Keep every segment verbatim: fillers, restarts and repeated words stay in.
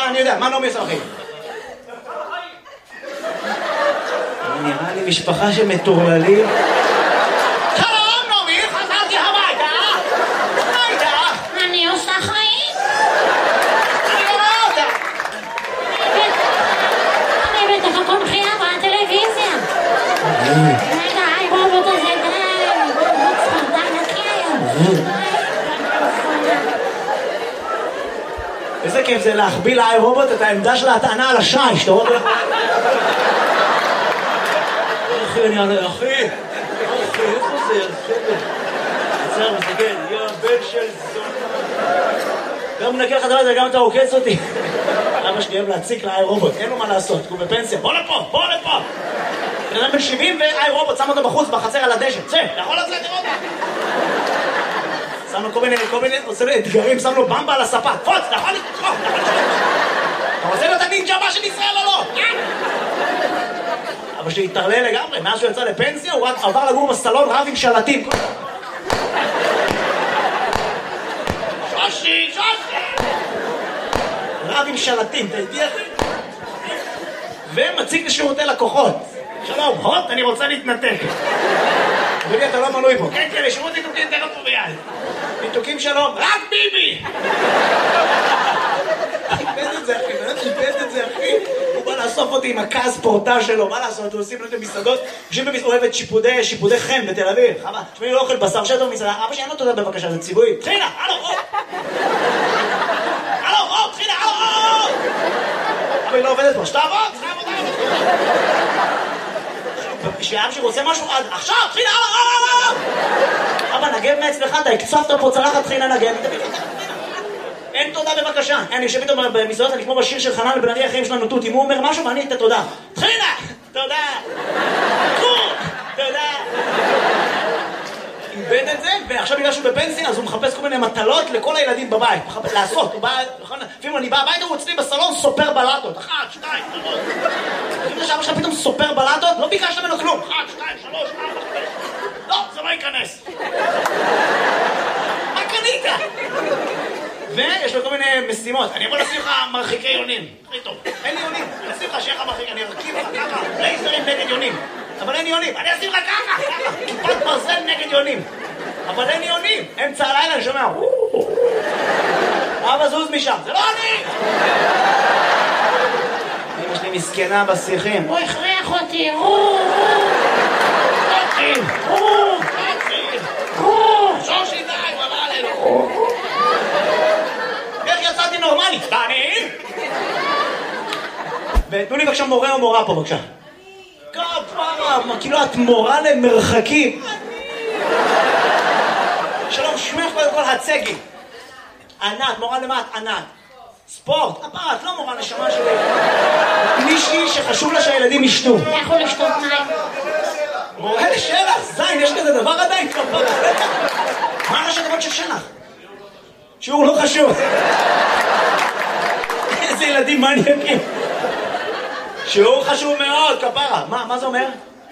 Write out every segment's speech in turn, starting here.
מה אני יודע, מה נעמי עושה אחי? נראה לי משפחה שמטורללים. שלום נעמי, חזרתי הביתה. מה איתך? אני עושה חיים. אני לא רואה אותה. אני בטח הכל חייה בטלוויזיה. רגע, היי רובוט הזה, די, רובוט ספרדן נקי היום. איזה כיף זה להחביא לאי רובוט את העמדה של ההטענה על השי, שאתה רואה? אחי, אני ענה, אחי, אחי, איפה זה? עצר, מסתכל, יא בן של זון. גם מנקה לך דבר הזה, גם אתה עוקץ אותי. אבא שלי אוהב להציק לאי רובוט, אין לו מה לעשות, הוא בפנסיה. בוא לפה, בוא לפה. בן אדם בן שבעים ואי רובוט, שם אותו בחוץ, בחצר על הדשא. צא, יכול לצאת לראות. שמנו כל מיני, כל מיני, עושה לי אתגרים, שמנו במבה על הספה. פוץ, אתה יכול לתקוף, אתה יכול לתקוף. אתה רוצה להיות הנינג'ה הבא של ישראל או לא? אבא שלי התערלל לגמרי, מאז שהוא יצא לפנסיה, הוא עבר לגור בסלון רב עם שלטים. שושי, שושי! רב עם שלטים, אתה איתי אחי? ומציג לשירותי לקוחות. שלום, הוט, אני רוצה להתנתק. אדוני, אתה לא מנוי פה. כן, כן, לשירות ניתוקים תכף פה ביד. ניתוקים שלום, רק ביבי! איבד את זה, אחי, באמת איבד את זה, אחי. הוא בא לאסוף אותי עם הכעס פורטה שלו, מה לעשות? הוא עושים לו את המסעדות, יושבים במסעדות, אוהב את שיפודי, שיפודי חן בתל אביב. חבל, תשמעי, לא אוכל בשר שטו במסעדה. אבא שאין לו תודה בבקשה, זה ציבורי. תחילה, הלו, הלו! הלו, הלו, תחילה, הלו, הלו! אבל היא לא עובדת פה, שתעבוד, שתעבוד, שאב שרוצה משהו עד עכשיו, תחילה, הלו, הלו! אבא, נגב מאצלך, אתה הקצפת פה צלחת, תחילה נגב. אין תודה בבקשה. אני יושב איתו במסעדות, אני כמו בשיר של חנן בן ארי, החיים שלנו תות. אם הוא אומר משהו, ואני אתן תודה. תחילה! תודה! תודה! איבד את זה, ועכשיו בגלל שהוא בפנסיה, אז הוא מחפש כל מיני מטלות לכל הילדים בבית. לעשות, הוא בא... לפעמים אני בא הביתה, הוא אצלי בסלון סופר בלטות. אחת, שתיים, שלוש. אם זה שאבא שלך פתאום סופר בלטות, לא ביקשת ממנו כלום. אחת, שתיים, שלוש, ארבע, חמש. לא, זה לא ייכנס. מה קנית? ויש לו כל מיני משימות. אני יכול לשים לך מרחיקי יונים. הכי טוב. אין לי יונים. אני אשים לך שיהיה לך מרחיק, אני ארכיב לך ככה. לייזרים נגד יונים. אבל אין יונים. אני אשים לך ככה. כיפת ברזל נגד יונים. אבל אין יונים. אמצע הלילה אני שומע. אבא זוז משם. זה לא אני! אמא שלי מסכנה בשיחים. הוא הכריח אותי. שושי די, במה עלינו. איך יצאתי נורמלי? אני? ותנו לי בבקשה מורה או מורה פה בבקשה. כפרה, כאילו את מורה למרחקים. שלום, שמך קודם כל הצגי. ענת, מורה למה את? ענת. ספורט, כפרה, את לא מורה נשמה שלי. מישהי שחשוב לה שהילדים ישתו. יכול לשתות מים. מורה לשלח, זין, יש כזה דבר עדיין? כפרה. מה ראשי תיבות של שלח? שיעור לא חשוב. איזה ילדים מעניינים. שיעור חשוב מאוד, כפרה. מה, מה זה אומר?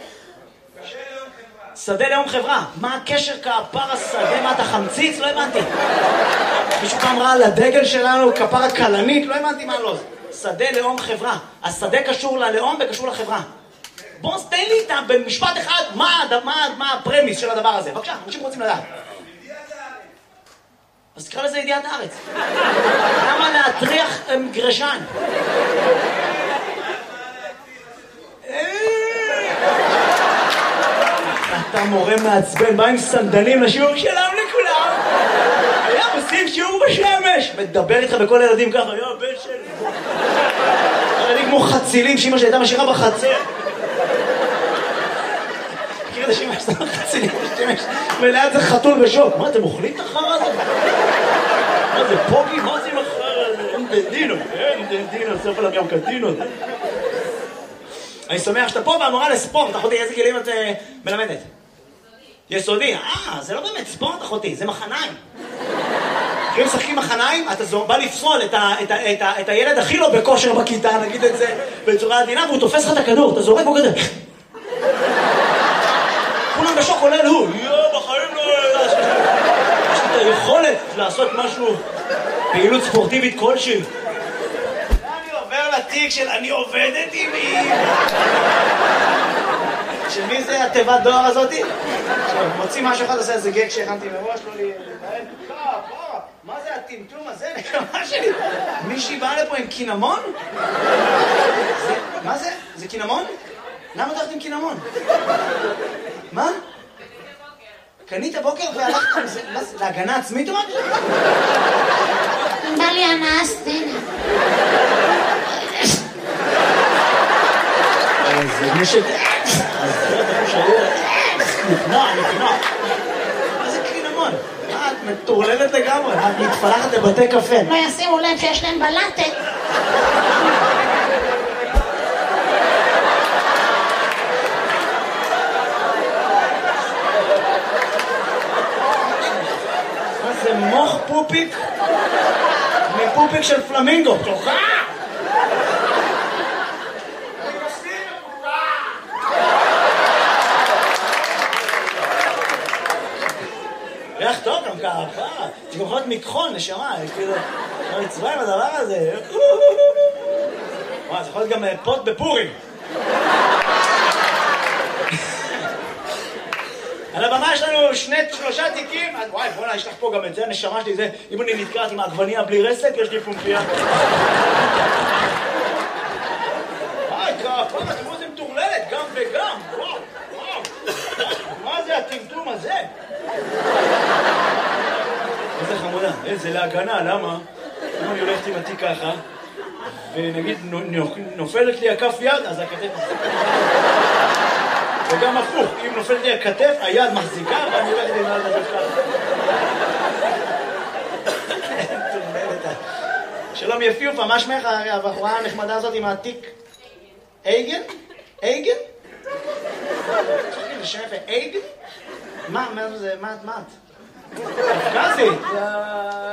שדה לאום חברה. מה הקשר כפרה שדה? מה אתה חמציץ? לא הבנתי. מישהו פעם ראה על הדגל שלנו כפרה קלנית? לא הבנתי מה לא. שדה לאום חברה. השדה קשור ללאום וקשור לחברה. בוא תן לי איתה במשפט אחד מה, מה, מה הפרמיס של הדבר הזה. בבקשה, אנשים רוצים לדעת. אז תקרא לזה ידיעת הארץ. למה להטריח גרשן? אתה מורה מעצבן, בא עם סנדלים לשיעור שלם לכולם. היה עושים שיעור בשמש. מדבר איתך בכל ילדים ככה, יו, בן של... ילדים כמו חצילים שאמא שהייתה משאירה בחצר. מכיר את השמש, זה חצילים בשמש. וליד זה חתול בשוק. מה, אתם אוכלים את החרא הזה? מה זה, פוגי? מה זה עם החרא הזה? אין דדינו, אין דדינו, סוף עליו גם קטינות. אני שמח שאתה פה והמורה לספורט. אחותי, איזה גילים את מלמדת? יסודי. אה, זה לא באמת ספורט, אחותי, זה מחניים. כשהם משחקים מחניים, אתה בא לפסול את, ה, את, ה, את, ה, את הילד הכי לא בכושר בכיתה, נגיד את זה בצורה עדינה, והוא תופס לך את הכדור, אתה זורק בו כזה. כולם בשוק עולה לו, יו, בחיים לא... יש לי את היכולת לעשות משהו, פעילות ספורטיבית כלשהי. התיק של אני עובדת עם אמא. של מי זה התיבת דואר הזאתי? מוציא משהו אחד, עושה איזה גג שהכנתי מראש, לא לי... מה זה הטמטום הזה? נקמה שלי. מישהי באה לפה עם קינמון? מה זה? זה קינמון? למה הלכת עם קינמון? מה? קנית בוקר והלכת עם זה להגנה עצמית או משהו? בא לי הנאה סצנה. זה מי ש... נפנוע, נפנוע. מה זה קינמון? מה, את מטורללת לגמרי? את מתפלחת לבתי קפה. לא ישימו לב שיש להם בלטת. מה זה מוח פופיק? מפופיק של פלמינגו. תוכה! ריח טוב גם ככה, זה גם יכול להיות מכחול, נשמה, כאילו, לא נצבע עם הדבר הזה. וואי, זה יכול להיות גם פוט בפורים. על הבמה יש לנו שני, שלושה תיקים, וואי, בוא'נה, יש לך פה גם את זה, נשמה שלי, זה, אם אני נתקעת עם העגבניה בלי רסק, יש לי פומפיה. וואי, ככה, תראו זה מטורללת, גם וגם, וואו, וואו. מה זה הטמטום הזה? איזה חמודה, איזה להגנה, למה? אם אני הולכת עם התיק ככה, ונגיד נופלת לי הכף יד, אז הכתף מחזיקה. וגם הפוך, אם נופלת לי הכתף, היד מחזיקה, ואני הולכת עם היד ככה. שלום יפיופה, מה שמך הבחורה הנחמדה הזאת עם התיק? אייגן? אייגן? זה שם יפה, אייגן? מה, מה זה, מה את? קפקזית?